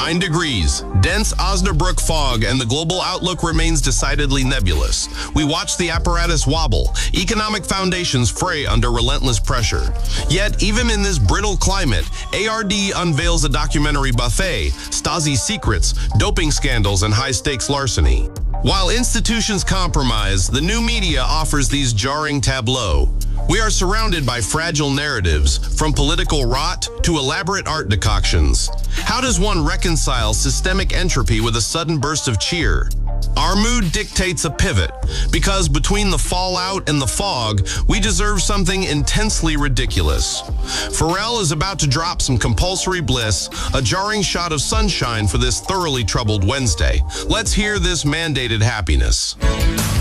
9 degrees, dense Osnabrück fog, and the global outlook remains decidedly nebulous. We watch the apparatus wobble, economic foundations fray under relentless pressure. Yet, even in this brittle climate, ARD unveils a documentary buffet, Stasi secrets, doping scandals, and high-stakes larceny. While institutions compromise, the new media offers these jarring tableaux. We are surrounded by fragile narratives, from political rot to elaborate art decoctions. How does one reconcile systemic entropy with a sudden burst of cheer? Our mood dictates a pivot, because between the fallout and the fog, we deserve something intensely ridiculous. Pharrell is about to drop some compulsory bliss, a jarring shot of sunshine for this thoroughly troubled Wednesday. Let's hear this mandated happiness.